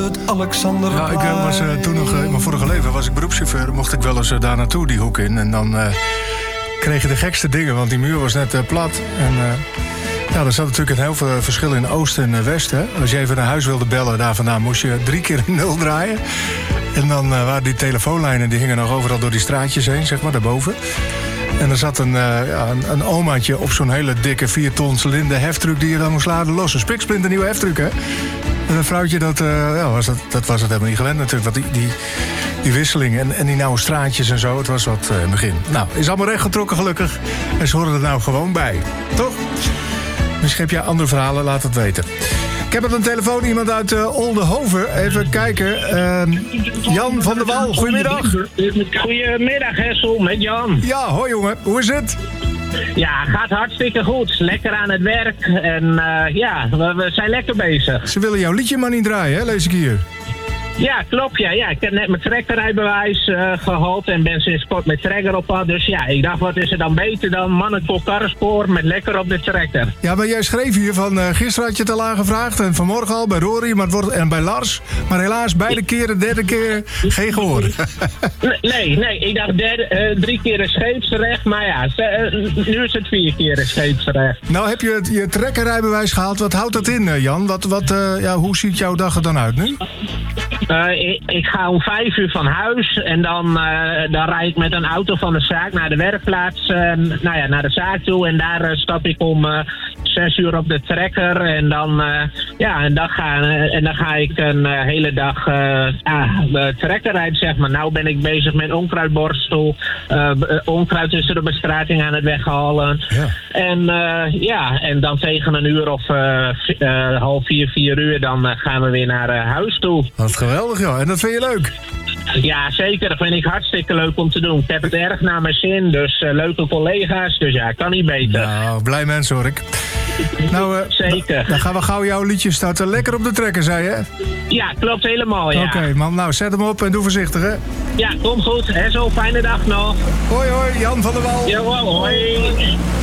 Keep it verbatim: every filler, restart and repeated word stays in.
Alexander. Ja, ik uh, was uh, toen nog, uh, in mijn vorige leven was ik beroepschauffeur. Mocht ik wel eens uh, daar naartoe, die hoek in. En dan uh, kreeg je de gekste dingen, want die muur was net uh, plat. En uh, ja, er zat natuurlijk een heel veel verschil in oost en uh, west. Hè? Als je even naar huis wilde bellen daar vandaan, moest je drie keer een nul draaien. En dan uh, waren die telefoonlijnen, die hingen nog overal door die straatjes heen, zeg maar, daarboven. En er zat een, uh, ja, een, een omaatje op zo'n hele dikke vier tons linde heftruck die je dan moest laden lossen. Spiksplinter nieuwe heftruck, hè? En een vrouwtje, dat, uh, ja, was dat, dat was het helemaal niet gewend natuurlijk. Want die, die, die wisseling en, en die nauwe straatjes en zo, het was wat uh, in het begin. Nou, is allemaal rechtgetrokken gelukkig. En ze horen er nou gewoon bij. Toch? Misschien heb jij andere verhalen, laat het weten. Ik heb op een telefoon iemand uit uh, Oldenhoven. Even kijken. Uh, Jan van der Wal, goedemiddag. Goedemiddag, Hessel, met Jan. Ja, hoi jongen. Hoe is het? Ja, gaat hartstikke goed. Lekker aan het werk. En uh, ja, we, we zijn lekker bezig. Ze willen jouw liedje maar niet draaien, hè? Lees ik hier. Ja, klopt. Ja. Ja, ik heb net mijn trekkerrijbewijs uh, gehaald en ben sinds kort met trekker op pad. Dus ja, ik dacht, wat is er dan beter dan mannenkool karrenspoor met lekker op de trekker. Ja, maar jij schreef hier van, uh, gisteren had je het al aangevraagd en vanmorgen al bij Rory maar het wordt, en bij Lars. Maar helaas, beide keren, derde keer, geen gehoor. Nee, nee, ik dacht derde, uh, drie keer een scheepsrecht, maar ja, uh, nu is het vier keer een scheepsrecht. Nou heb je het, je trekkerrijbewijs gehaald. Wat houdt dat in, uh, Jan? Wat, wat, uh, ja, hoe ziet jouw dag er dan uit nu? Uh, ik, ik ga om vijf uur van huis en dan, uh, dan rijd ik met een auto van de zaak naar de werkplaats, uh, nou ja, naar de zaak toe. En daar uh, stap ik om uh, zes uur op de trekker en dan, uh, ja, en dan, ga, uh, en dan ga ik een uh, hele dag uh, uh, trekker rijden, zeg maar. Nou ben ik bezig met onkruidborstel, uh, onkruid tussen de bestrating aan het weghalen. Ja. En uh, ja, en dan tegen een uur of uh, uh, half vier, vier uur, dan uh, gaan we weer naar uh, huis toe. Wat geweldig, joh. En dat vind je leuk? Ja, zeker. Dat vind ik hartstikke leuk om te doen. Ik heb het erg naar mijn zin, dus uh, leuke collega's. Dus ja, kan niet beter. Nou, blij mensen hoor ik. Nou, uh, zeker. Dan gaan we gauw jouw liedje starten. Lekker op de trekker, zei je? Ja, klopt helemaal, ja. Oké, okay, man. Nou, zet hem op en doe voorzichtig, hè? Ja, komt goed. Hè, zo fijne dag nog. Hoi, hoi. Jan van der Wal. Ja, hoi.